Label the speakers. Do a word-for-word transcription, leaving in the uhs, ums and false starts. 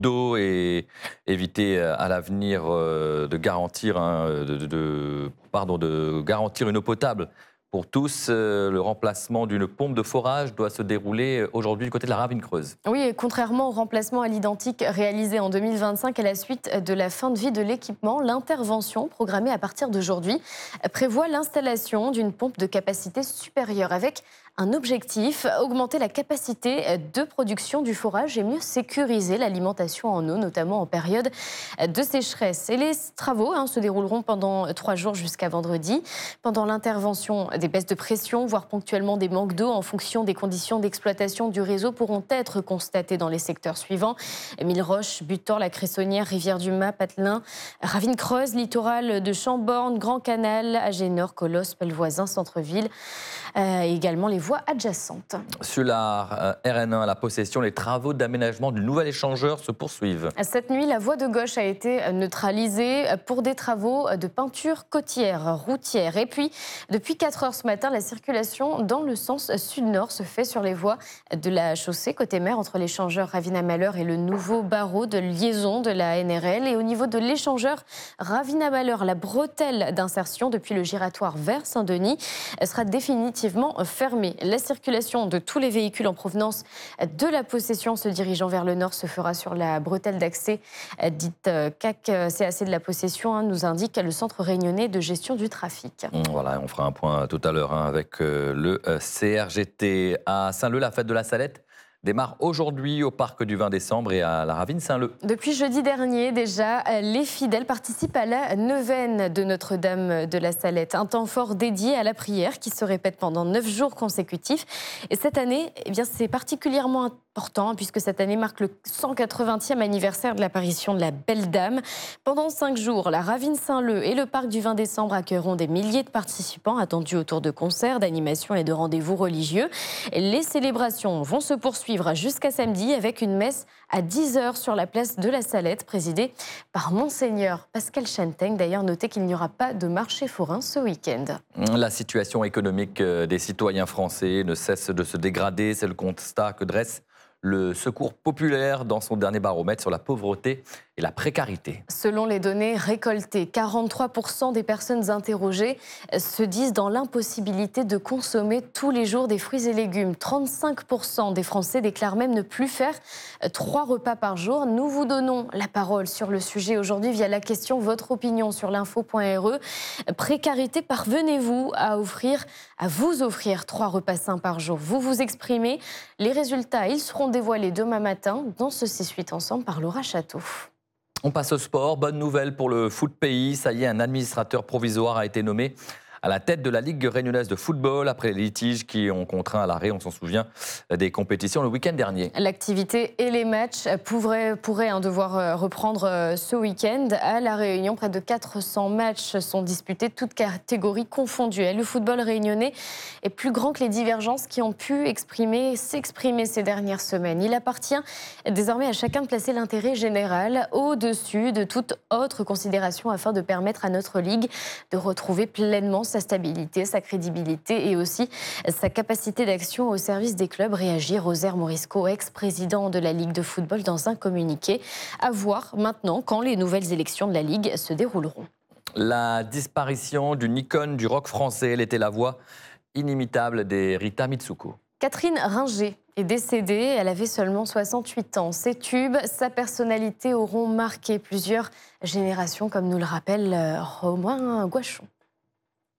Speaker 1: d'eau et éviter à l'avenir de garantir, hein, de, de- de- pardon, de garantir une eau potable pour tous. Le remplacement d'une pompe de forage doit se dérouler aujourd'hui du côté de la Ravine Creuse.
Speaker 2: Oui, et contrairement au remplacement à l'identique réalisé en deux mille vingt-cinq à la suite de la fin de vie de l'équipement, l'intervention programmée à partir d'aujourd'hui prévoit l'installation d'une pompe de capacité supérieure avec un objectif, augmenter la capacité de production du forage et mieux sécuriser l'alimentation en eau, notamment en période de sécheresse. Et les travaux hein, se dérouleront pendant trois jours jusqu'à vendredi. Pendant l'intervention, des baisses de pression, voire ponctuellement des manques d'eau en fonction des conditions d'exploitation du réseau pourront être constatés dans les secteurs suivants. Mille-Roches, Butor, la Cressonnière, Rivière-du-Mât, Patelin, Ravine Creuse, littoral de Chambord, Grand Canal, Agénor, Colosse, Pellevoisin, Centre-Ville, euh, et également les voies adjacentes.
Speaker 1: Sur la euh, R N un, la possession, les travaux d'aménagement du nouvel échangeur se poursuivent.
Speaker 2: Cette nuit, la voie de gauche a été neutralisée pour des travaux de peinture côtière, routière. Et puis, depuis quatre heures ce matin, la circulation dans le sens sud-nord se fait sur les voies de la chaussée côté mer entre l'échangeur Ravina-Malheur et le nouveau barreau de liaison de la N R L. Et au niveau de l'échangeur Ravina-Malheur, la bretelle d'insertion depuis le giratoire vers Saint-Denis sera définitivement fermée. La circulation de tous les véhicules en provenance de la possession se dirigeant vers le nord se fera sur la bretelle d'accès dite C A C C A C de la possession, hein, nous indique le Centre réunionnais de gestion du trafic.
Speaker 1: Voilà, on fera un point tout à l'heure hein, avec euh, le euh, C R G T. À Saint-Leu, la fête de la Salette démarre aujourd'hui au parc du vingt décembre et à la Ravine Saint-Leu.
Speaker 2: Depuis jeudi dernier déjà, les fidèles participent à la neuvaine de Notre-Dame de la Salette. Un temps fort dédié à la prière qui se répète pendant neuf jours consécutifs. Et cette année, eh bien, c'est particulièrement important puisque cette année marque le cent quatre-vingtième anniversaire de l'apparition de la Belle Dame. Pendant cinq jours, la Ravine Saint-Leu et le parc du vingt décembre accueilleront des milliers de participants attendus autour de concerts, d'animations et de rendez-vous religieux. Les célébrations vont se poursuivre jusqu'à samedi avec une messe à dix heures sur la place de la Salette, présidée par Monseigneur Pascal Chantaigne. D'ailleurs, notez qu'il n'y aura pas de marché forain ce week-end.
Speaker 1: La situation économique des citoyens français ne cesse de se dégrader. C'est le constat que dresse le Secours populaire dans son dernier baromètre sur la pauvreté et la précarité.
Speaker 2: Selon les données récoltées, quarante-trois pour cent des personnes interrogées se disent dans l'impossibilité de consommer tous les jours des fruits et légumes. trente-cinq pour cent des Français déclarent même ne plus faire trois repas par jour. Nous vous donnons la parole sur le sujet aujourd'hui via la question votre opinion sur l'info point R E. Précarité, parvenez-vous à offrir, à vous offrir trois repas sains par jour? Vous vous exprimez. Les résultats, ils seront dévoilés demain matin dans ce six huit ensemble par Laura Château.
Speaker 1: On passe au sport. Bonne nouvelle pour le foot pays. Ça y est, un administrateur provisoire a été nommé à la tête de la Ligue réunionnaise de football après les litiges qui ont contraint à l'arrêt, on s'en souvient, des compétitions le week-end dernier.
Speaker 2: L'activité et les matchs pourraient, pourraient hein, devoir reprendre ce week-end. À La Réunion, près de quatre cents matchs sont disputés, toutes catégories confondues. Le football réunionnais est plus grand que les divergences qui ont pu exprimer, s'exprimer ces dernières semaines. Il appartient désormais à chacun de placer l'intérêt général au-dessus de toute autre considération afin de permettre à notre Ligue de retrouver pleinement sa stabilité, sa crédibilité et aussi sa capacité d'action au service des clubs, réagit Rosaire Morisco, ex-président de la Ligue de football, dans un communiqué. À voir maintenant quand les nouvelles élections de la Ligue se dérouleront.
Speaker 1: La disparition d'une icône du rock français, elle était la voix inimitable des Rita Mitsuko.
Speaker 2: Catherine Ringer est décédée, elle avait seulement soixante-huit ans. Ses tubes, sa personnalité auront marqué plusieurs générations, comme nous le rappelle Romain Gouachon.